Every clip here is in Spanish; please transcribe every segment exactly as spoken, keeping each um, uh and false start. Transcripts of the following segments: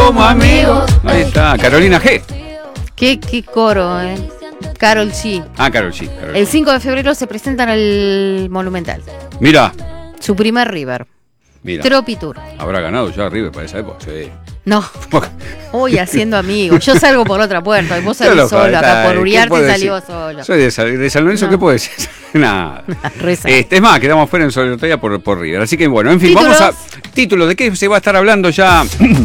como amigos. Ahí está, Carolina G. Qué, qué coro, eh. Karol G. Ah, Karol G. Karol G. El cinco de febrero se presentan al Monumental. Mira. Su primer River. Mira. Tropitur. ¿Habrá ganado ya River para esa época? Sí. No. Hoy haciendo amigos. Yo salgo por otra puerta y vos salís Yo solo lo- acá por Uriarte y salí decir? vos solo. Soy de San, de San Lorenzo, No. ¿qué puedo decir? Nada. Reza. Este, es más, quedamos fuera en solitaria por, por River. Así que bueno, en fin, ¿Títulos? vamos a. Título, ¿de qué se va a estar hablando ya?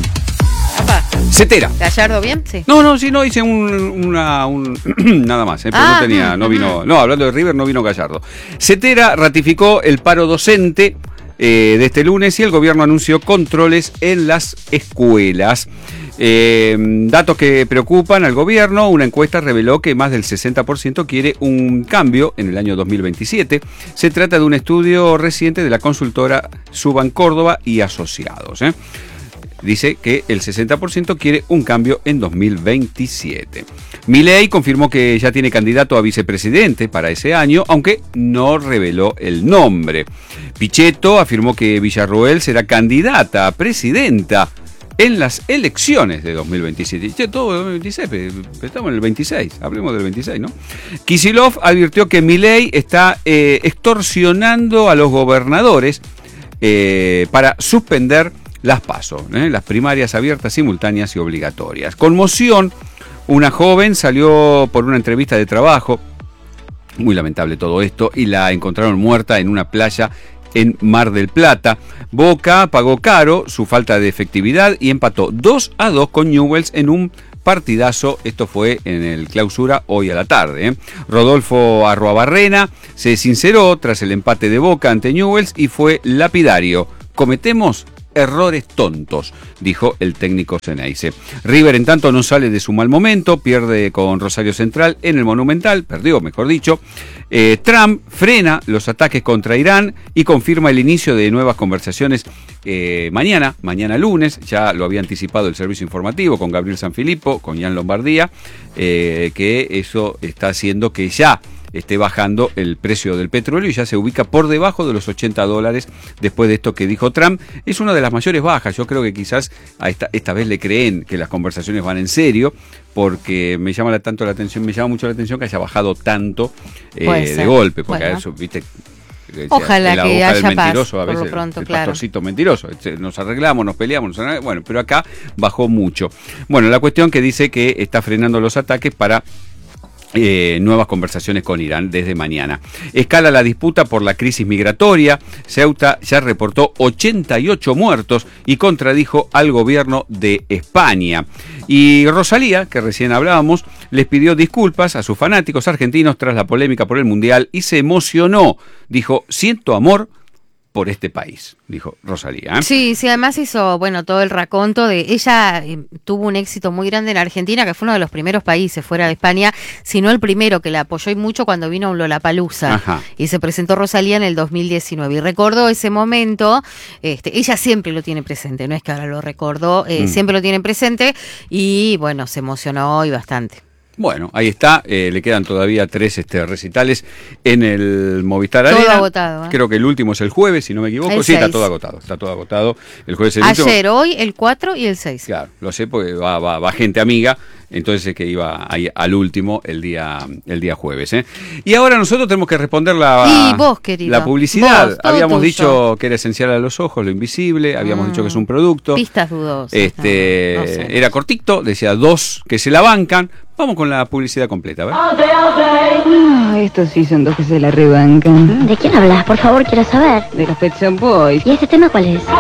Apa. Cetera. ¿Gallardo bien? Sí. No, no, sí, no hice un, una, un nada más, ¿eh? Pero Ah, no tenía, no mm, vino, no, hablando de River, no vino Gallardo. Cetera ratificó el paro docente eh, de este lunes y el gobierno anunció controles en las escuelas. Eh, datos que preocupan al gobierno. Una encuesta reveló que más del sesenta por ciento quiere un cambio en el año dos mil veintisiete. Se trata de un estudio reciente de la consultora Suban Córdoba y Asociados, ¿eh? Dice que el sesenta por ciento quiere un cambio en dos mil veintisiete. Milei confirmó que ya tiene candidato a vicepresidente para ese año, aunque no reveló el nombre. Pichetto afirmó que Villarroel será candidata a presidenta en las elecciones de dos mil veintisiete. Che, todo dos mil veintiséis, pero estamos en el veintiséis, hablemos del veintiséis, ¿no? Kicillof advirtió que Milei está eh, extorsionando a los gobernadores eh, para suspender las PASO, ¿eh? Las primarias abiertas, simultáneas y obligatorias. Conmoción, una joven salió por una entrevista de trabajo, muy lamentable todo esto, y la encontraron muerta en una playa en Mar del Plata. Boca pagó caro su falta de efectividad y empató dos a dos con Newell's en un partidazo. Esto fue en el clausura hoy a la tarde, ¿eh? Rodolfo Arruabarrena se sinceró tras el empate de Boca ante Newell's y fue lapidario. Cometemos errores tontos, dijo el técnico Ceneice. River, en tanto, no sale de su mal momento, pierde con Rosario Central en el Monumental, perdió, mejor dicho. Eh, Trump frena los ataques contra Irán y confirma el inicio de nuevas conversaciones eh, mañana, mañana lunes, ya lo había anticipado el servicio informativo con Gabriel Sanfilippo, con Ian Lombardía, eh, que eso está haciendo que ya esté bajando el precio del petróleo y ya se ubica por debajo de los ochenta dólares después de esto que dijo Trump. Es una de las mayores bajas. Yo creo que quizás a esta, esta vez le creen que las conversaciones van en serio, porque me llama la, tanto la atención, me llama mucho la atención que haya bajado tanto eh, de golpe, porque bueno. a eso, viste, Ojalá la que boca haya del mentiroso, paz, a veces por lo pronto, el claro. pastorcito mentiroso. Nos arreglamos, nos peleamos, nos arreglamos, bueno, pero acá bajó mucho. Bueno, la cuestión que dice que está frenando los ataques para Eh, nuevas conversaciones con Irán desde mañana. Escala la disputa por la crisis migratoria. Ceuta ya reportó ochenta y ocho muertos y contradijo al gobierno de España. Y Rosalía, que recién hablábamos, les pidió disculpas a sus fanáticos argentinos tras la polémica por el Mundial y se emocionó. Dijo, siento amor por este país, dijo Rosalía, ¿eh? Sí, sí, además hizo, bueno, todo el raconto de ella. Eh, tuvo un éxito muy grande en Argentina, que fue uno de los primeros países fuera de España, si no el primero, que la apoyó y mucho cuando vino a un Lollapalooza. Ajá. Y se presentó Rosalía en el dos mil diecinueve y recordó ese momento. Este, ella siempre lo tiene presente, no es que ahora lo recordó, eh, Mm. siempre lo tiene presente y bueno, se emocionó y bastante. Bueno, ahí está, eh, le quedan todavía tres este, recitales en el Movistar Todo Arena. agotado, ¿eh? Creo que el último es el jueves, si no me equivoco. El sí, está seis. todo agotado, está todo agotado. El jueves es el último. Ayer, hoy, el cuatro y el seis. Claro, lo sé porque va, va, va gente amiga, entonces es que iba ahí al último el día, el día jueves, ¿eh? Y ahora nosotros tenemos que responder la, Y vos, querido. la publicidad. Vos, todo Habíamos tuyo. dicho que era esencial a los ojos, lo invisible, habíamos Mm. dicho que es un producto. Pistas dudosas. Este, no, no sé. Era cortito, decía dos que se la bancan. Vamos con la publicidad completa, ¿ver? Ah, estos sí son dos que se la rebancan. ¿De quién hablas? Por favor, quiero saber. De los Pet Shop Boys. ¿Y este tema cuál es?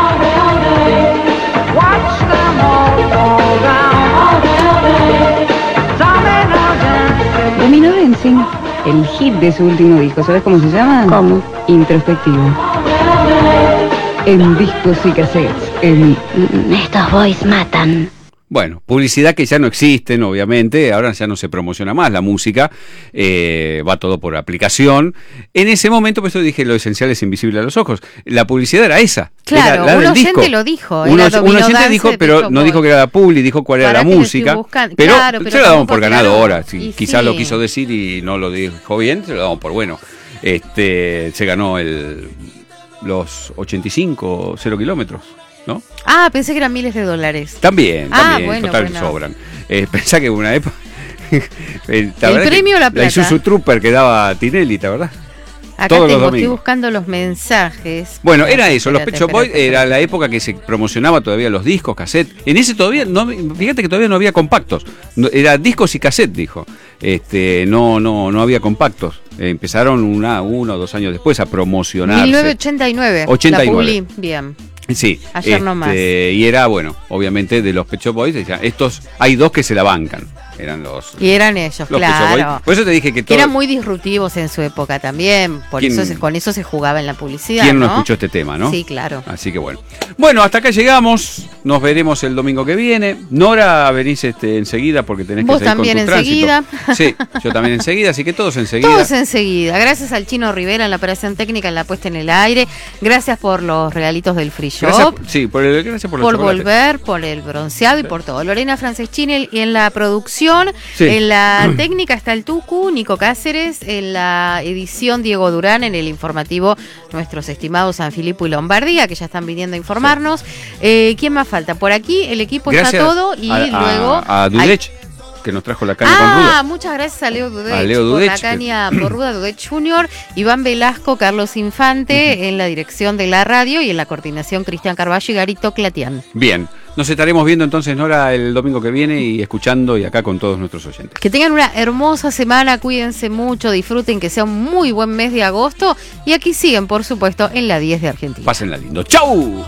Domino Dancing, el hit de su último disco. ¿Sabes cómo se llama? ¿Cómo? Introspectivo. En discos y cassettes. En... Mm, Estos boys matan. Bueno, publicidad que ya no existen, obviamente, ahora ya no se promociona más la música, eh, va todo por aplicación. En ese momento, pues yo dije, lo esencial es invisible a los ojos. La publicidad era esa. Claro, era la un del oyente disco. lo dijo. Un, era oy- un Domino oyente Dance dijo, de pero Pet no Shop dijo que Boys. era la publi, dijo cuál era Para la que lo estoy música. buscando. Pero, Claro, pero se lo damos tampoco por es ganadora. claro. Si Y quizás sí. lo quiso decir y no lo dijo bien, se lo damos por bueno. Este, se ganó el, los ochenta y cinco, cero kilómetros. ¿no? Ah, pensé que eran miles de dólares. También, Ah, también, bueno, total bueno. sobran. Eh, pensá que en una época... el El premio La Plata. La Isuzu Trooper que daba Tinelli, ¿ta verdad? Acá Todos los tengo, estoy domingos. buscando los mensajes. Bueno, Espérate, era eso, los Pet espérate, Shop Boys espérate, era espérate. la época que se promocionaba todavía los discos, cassette. En ese todavía, no, fíjate que todavía no había compactos. No, era discos y cassette, dijo. Este, no, no, no había compactos. Eh, empezaron una, uno o dos años después a promocionarse. mil novecientos ochenta y nueve. ochenta y La nueve. publi, bien. Sí. Ayer este, nomás. Y era, bueno, obviamente de los Pet Shop Boys, decía, estos, hay dos que se la bancan. Eran los, Y eran ellos, los Pet Shop Boys. claro. Por eso te dije que Que todo, eran muy disruptivos en su época también. Por ¿Quién- eso se- con eso se jugaba en la publicidad. ¿quién no, ¿no? escuchó este tema, no? Sí, claro. Así que bueno. Bueno, hasta acá llegamos. Nos veremos el domingo que viene. Nora, venís este, enseguida porque tenés Vos que seguir también con tu enseguida. tránsito. Sí, yo también enseguida, así que todos enseguida. Todos enseguida. Gracias al Chino Rivera en la operación técnica, en la puesta en el aire. Gracias por los regalitos del free shop. Gracias, sí, por el, gracias por, por los chocolates. volver, por el bronceado y por todo. Lorena Franceschini y en la producción, Sí. en la técnica está el Tucu, Nico Cáceres, en la edición Diego Durán, en el informativo nuestros estimados San Filipo y Lombardía, que ya están viniendo a informarnos. Eh, ¿Quién más falta? Por aquí el equipo Gracias está todo y a, a- luego... a Dudech, que nos trajo la caña Ah, con ruda. muchas gracias a Leo Dudech, A Leo por Dudech, la que- caña por ruda Dudech Junior, Iván Velasco, Carlos Infante en la dirección de la radio y en la coordinación Cristian Carballo y Garito Clatián. Bien, nos estaremos viendo entonces, Nora, el domingo que viene y escuchando y acá con todos nuestros oyentes. Que tengan una hermosa semana, cuídense mucho, disfruten, que sea un muy buen mes de agosto y aquí siguen, por supuesto, en la diez de Argentina. Pásenla lindo. ¡Chau!